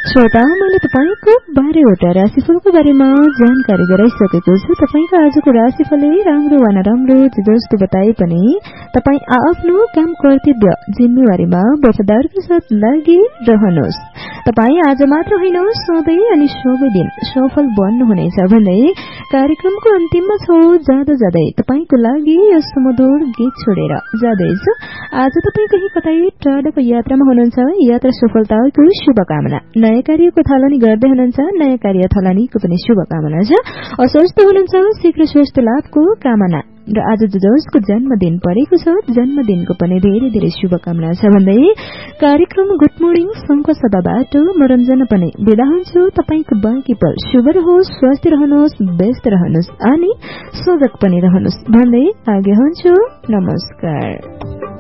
श्रोता, मैले तपाईको 12वटा राशिफलको बारेमा जानकारी गराइसकेको छु। तपाईको आजको राशिफलले राम्रो वा नराम्रो जस्तो बताए पनि तपाई आफ्नो काम कर्तव्य जिम्मेवारीमा वफादारको साथ लागि रहनुहोस्। तपाई आज मात्र होइन, सधैँ अनि सबै दिन सफल बन्नुहुनेछ भन्दै कार्यक्रमको अन्तिममा छौ जाँदा जाँदै तपाईको लागि यो सुमधुर गीत छोडेर जाँदैछु। आज तपाई कहीँ कतै टाढाको यात्रामा हुनुहुन्छ, यात्रा सफलताको शुभकामना। नयाँ कार्यको थालनी गर्दै हुनुहुन्छ, नयाँ कार्य थालनीको पनि शुभकामना छ। अस्वस्थ हुनुहुन्छ, शीघ्र स्वास्थ्य लाभको कामना। र आज जसको जन्मदिन परेको छ, जन्मदिनको पनि धेरै धेरै शुभकामना छ भन्दै कार्यक्रम गुड मर्निङ संघ सभाबाट म रञ्जना पनि बिदा हुन्छु। तपाईको बाँकी पल शुभ रहोस्, स्वस्थ रहनुहोस्, व्यस्त रहनुहोस् अनि सजग पनि रहनुहोस् भन्दै आगे हुन्छु। नमस्कार।